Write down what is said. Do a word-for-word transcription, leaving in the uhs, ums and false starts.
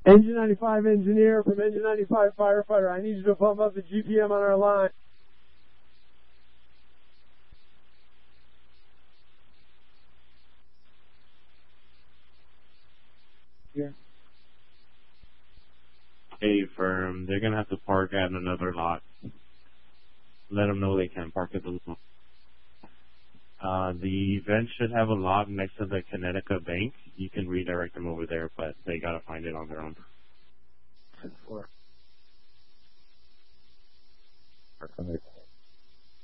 Engine ninety-five engineer from Engine ninety-five firefighter. I need you to pump up the G P M on our line. Yeah. Hey, firm, they're going to have to park at another lot. Let them know they can't park at the lot. Uh, the event should have a lot next to the Connecticut Bank. You can redirect them over there, but they got to find it on their own. Four. Perfect.